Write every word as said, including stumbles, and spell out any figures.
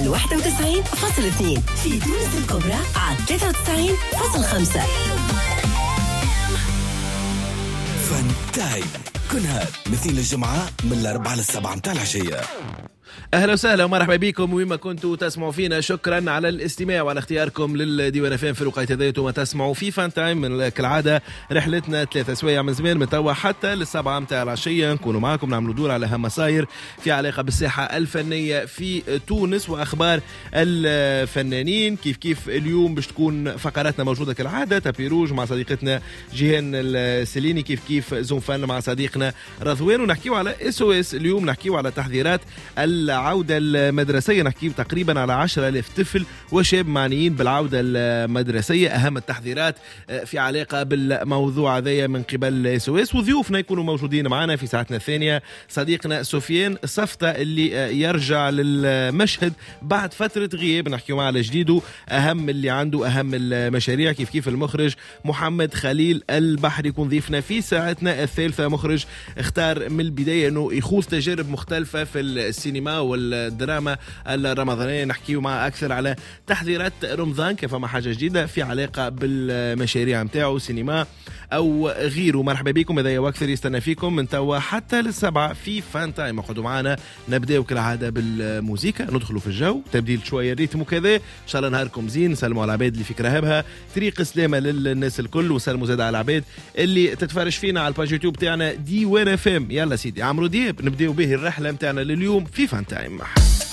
على واحد وتسعين فاصلة اثنين، في تونس الكبرى على ثلاثة وتسعين فاصلة خمسة. فان تايم كل هاد مثل الجمعة من الأربعة للسبعة متاع العشية. أهلا وسهلا ومرحبا بكم وما كنتوا تسمعوا فينا. شكرا على الاستماع وعلى اختياركم للديوان فين في الوقت هذا وما تسمعوا في فان تايم. من كالعادة رحلتنا ثلاثة سوايع من زمان من توا حتى للسبعة متاع العشية نكونوا معاكم نعملوا دور على أهم مساير في علاقة بالساحة الفنية في تونس وأخبار الفنانين. كيف كيف اليوم باش تكون فقراتنا موجودة كالعادة، تابي روج مع صديقتنا جيهان السليني، كيف كيف زوم فن مع صديقنا رضوان، ونحكيو على اس او اس. اليوم نحكيو على تحذيرات العودة المدرسية، نحكي تقريبا على عشرة آلاف طفل وشاب معنيين بالعودة المدرسية. أهم التحذيرات في علاقة بالموضوع هذا من قبل اس او اس، وضيوفنا يكونوا موجودين معنا في ساعتنا الثانية. صديقنا سفيان صفطة اللي يرجع للمشهد بعد فترة غياب، نحكي معه على جديده، أهم اللي عنده، أهم المشاريع. كيف كيف المخرج محمد خليل البحر يكون ضيفنا في ساعتنا الثالثة. مخرج اختار من البداية أنه يخوض تجارب مختلفة في السينما والدراما الرمضانية. نحكيه مع أكثر على تحذيرات رمضان، كيف ما حاجة جديدة في علاقة بالمشاريع متاعه سينما أو غيره. مرحبا بكم، إذا وأكثر يستنى فيكم من توا حتى للسبعة في فان تايم. اقعدوا معنا، نبدأ كالعادة بالموسيقى، ندخلوا في الجو، تبديل شوية الريتم وكذا. إن شاء الله نهاركم زين. سلموا على العباد اللي في كراهبها، طريق سلامة للناس الكل، وسلموا زاد على العباد اللي تتفرج فينا على الباج يوتيوب تاعنا ديوان اف ام. يلا سيدي عمرو دياب نبدأ به الرحلة متاعنا لليوم في فان تايم.